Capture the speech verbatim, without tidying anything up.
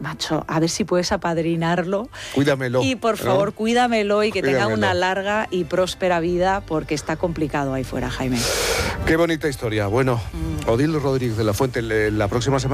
macho, a ver si puedes apadrinarlo. Cuídamelo. Y por favor, ¿no? cuídamelo y que Cuídamelo. tenga una larga y próspera vida, porque está complicado ahí fuera, Jaime. Qué bonita historia. Bueno, mm. Odil Rodríguez de la Fuente, la próxima semana.